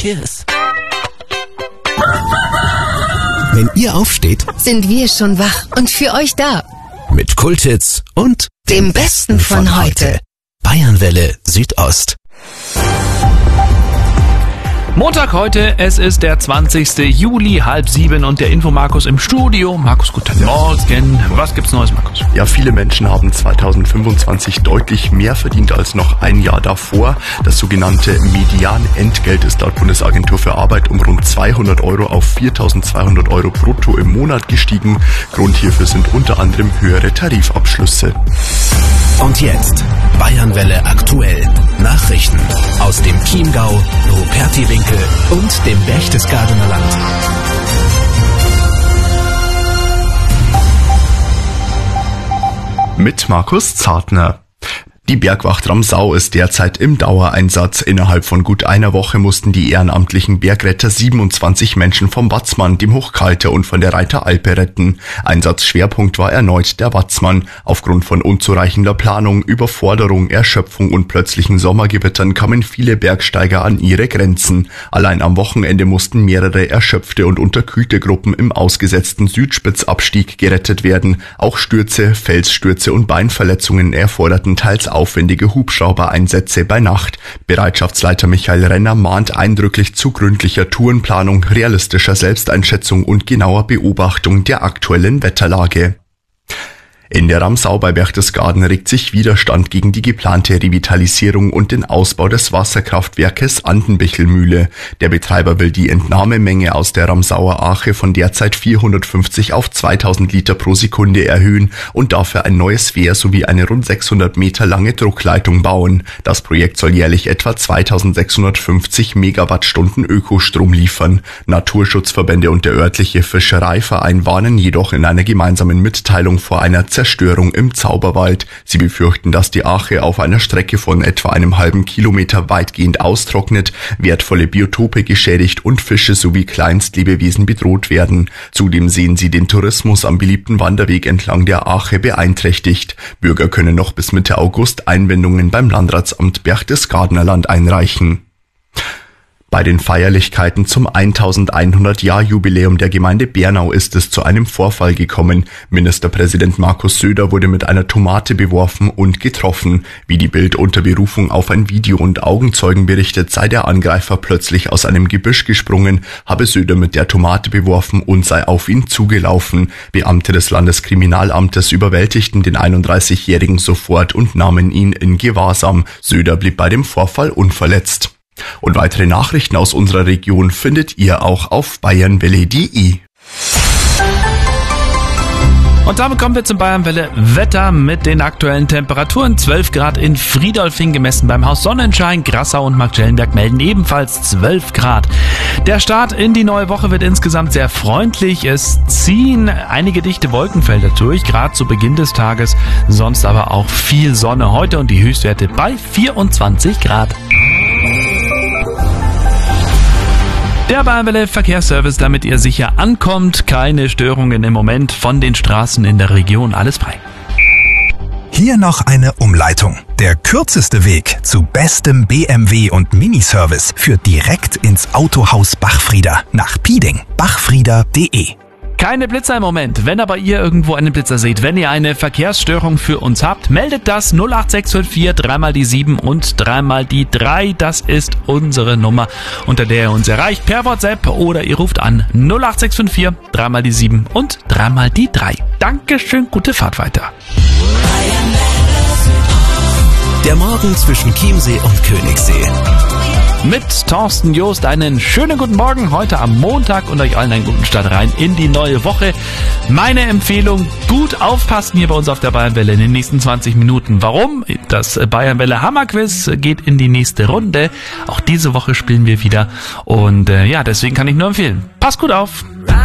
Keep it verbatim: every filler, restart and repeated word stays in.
Kiss. Wenn ihr aufsteht, sind wir schon wach und für euch da. Mit Kulthits und dem Besten von heute. Bayernwelle Südost. Montag heute, es ist der zwanzigste Juli, halb sieben und der Infomarkus im Studio. Markus, guten Morgen. Was gibt's Neues, Markus? Ja, viele Menschen haben zweitausendfünfundzwanzig deutlich mehr verdient als noch ein Jahr davor. Das sogenannte Medianentgelt ist laut Bundesagentur für Arbeit um rund zweihundert Euro auf viertausendzweihundert Euro brutto im Monat gestiegen. Grund hierfür sind unter anderem höhere Tarifabschlüsse. Und jetzt Bayernwelle aktuell. Nachrichten aus dem Chiemgau, Rupertiwinkel und dem Berchtesgadener Land. Mit Markus Zartner. Die Bergwacht Ramsau ist derzeit im Dauereinsatz. Innerhalb von gut einer Woche mussten die ehrenamtlichen Bergretter siebenundzwanzig Menschen vom Watzmann, dem Hochkalter und von der Reiteralpe retten. Einsatzschwerpunkt war erneut der Watzmann. Aufgrund von unzureichender Planung, Überforderung, Erschöpfung und plötzlichen Sommergewittern kamen viele Bergsteiger an ihre Grenzen. Allein am Wochenende mussten mehrere erschöpfte und unterkühlte Gruppen im ausgesetzten Südspitzabstieg gerettet werden. Auch Stürze, Felsstürze und Beinverletzungen erforderten teils aufwendige Hubschraubereinsätze bei Nacht. Bereitschaftsleiter Michael Renner mahnt eindrücklich zu gründlicher Tourenplanung, realistischer Selbsteinschätzung und genauer Beobachtung der aktuellen Wetterlage. In der Ramsau bei Berchtesgaden regt sich Widerstand gegen die geplante Revitalisierung und den Ausbau des Wasserkraftwerkes Andenbichelmühle. Der Betreiber will die Entnahmemenge aus der Ramsauer Ache von derzeit vierhundertfünfzig auf zweitausend Liter pro Sekunde erhöhen und dafür ein neues Wehr sowie eine rund sechshundert Meter lange Druckleitung bauen. Das Projekt soll jährlich etwa zweitausendsechshundertfünfzig Megawattstunden Ökostrom liefern. Naturschutzverbände und der örtliche Fischereiverein warnen jedoch in einer gemeinsamen Mitteilung vor einer Zerstörung im Zauberwald. Sie befürchten, dass die Ache auf einer Strecke von etwa einem halben Kilometer weitgehend austrocknet, wertvolle Biotope geschädigt und Fische sowie Kleinstlebewesen bedroht werden. Zudem sehen sie den Tourismus am beliebten Wanderweg entlang der Ache beeinträchtigt. Bürger können noch bis Mitte August Einwendungen beim Landratsamt Berchtesgadener Land einreichen. Bei den Feierlichkeiten zum eintausendeinhundert-Jahr-Jubiläum der Gemeinde Bernau ist es zu einem Vorfall gekommen. Ministerpräsident Markus Söder wurde mit einer Tomate beworfen und getroffen. Wie die Bild unter Berufung auf ein Video und Augenzeugen berichtet, sei der Angreifer plötzlich aus einem Gebüsch gesprungen, habe Söder mit der Tomate beworfen und sei auf ihn zugelaufen. Beamte des Landeskriminalamtes überwältigten den einunddreißigjährigen sofort und nahmen ihn in Gewahrsam. Söder blieb bei dem Vorfall unverletzt. Und weitere Nachrichten aus unserer Region findet ihr auch auf bayernwelle punkt de. Und damit kommen wir zum Bayernwelle Wetter mit den aktuellen Temperaturen. zwölf Grad in Friedolfing gemessen beim Haus Sonnenschein. Grassau und Marktschellenberg melden ebenfalls zwölf Grad. Der Start in die neue Woche wird insgesamt sehr freundlich. Es ziehen einige dichte Wolkenfelder durch, gerade zu Beginn des Tages. Sonst aber auch viel Sonne heute und die Höchstwerte bei vierundzwanzig Grad. Der Bayernwelle Verkehrsservice, damit ihr sicher ankommt. Keine Störungen im Moment von den Straßen in der Region. Alles frei. Hier noch eine Umleitung. Der kürzeste Weg zu bestem B M W und Miniservice führt direkt ins Autohaus Bachfrieder nach Pieding. bachfrieder punkt de. Keine Blitzer im Moment. Wenn aber ihr irgendwo einen Blitzer seht, wenn ihr eine Verkehrsstörung für uns habt, meldet das null acht sechs fünf vier, dreimal die sieben und dreimal die drei. Das ist unsere Nummer, unter der ihr uns erreicht per WhatsApp oder ihr ruft an null acht sechs fünf vier, dreimal die sieben und dreimal die drei. Dankeschön, gute Fahrt weiter. Der Morgen zwischen Chiemsee und Königssee. Mit Thorsten Joost einen schönen guten Morgen heute am Montag und euch allen einen guten Start rein in die neue Woche. Meine Empfehlung, gut aufpassen hier bei uns auf der Bayernwelle in den nächsten zwanzig Minuten. Warum? Das Bayernwelle Hammerquiz geht in die nächste Runde. Auch diese Woche spielen wir wieder und äh, ja, deswegen kann ich nur empfehlen. Passt gut auf!